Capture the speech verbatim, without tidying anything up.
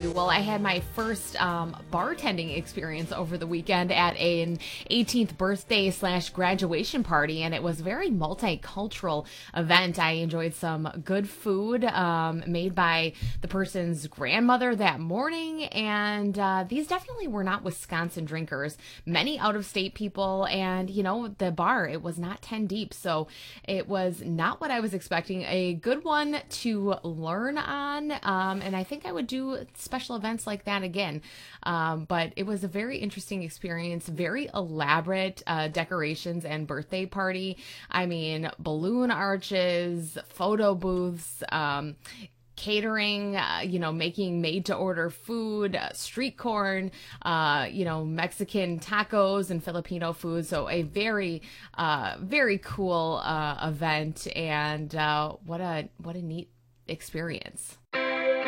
you. Well, I had my first um, bartending experience over the weekend at an eighteenth birthday slash graduation party, and it was a very multicultural event. I enjoyed some good food um, made by the person's grandmother that morning, and uh, these definitely were not Wisconsin drinkers. Many out-of-state people, and, you know, the bar, it was not ten deep, so it was not what I was expecting. A good one to learn on, um, and I think I would do special events like that again. Um, but it was a very interesting experience, very elaborate uh, decorations and birthday party. I mean, balloon arches, photo booths, um, catering, uh, you know, making made-to-order food, uh, street corn, uh, you know, Mexican tacos and Filipino food. So a very, uh, very cool uh, event, and uh, what a what a neat experience.